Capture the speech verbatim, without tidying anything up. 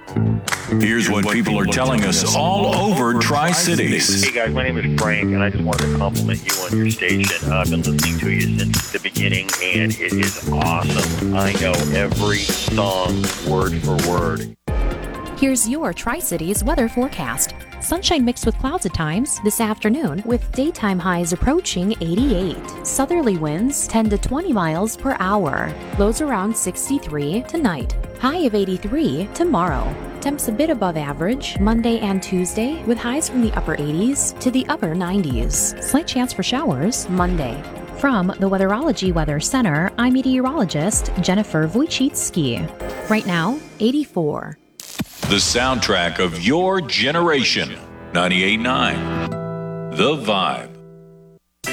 Here's what people are telling us all over Tri-Cities. Hey guys, my name is Frank, and I just wanted to compliment you on your station. Uh, I've been listening to you since the beginning, and it is awesome. I know every song word for word. Here's your Tri-Cities weather forecast. Sunshine mixed with clouds at times this afternoon, with daytime highs approaching eighty-eight. Southerly winds ten to twenty miles per hour. Lows around sixty-three tonight. High of eighty-three tomorrow. Temps a bit above average Monday and Tuesday, with highs from the upper eighties to the upper nineties. Slight chance for showers Monday. From the Weatherology Weather Center, I'm meteorologist Jennifer Wojcicki. Right now, eighty-four. The soundtrack of your generation. ninety-eight point nine The Vibe.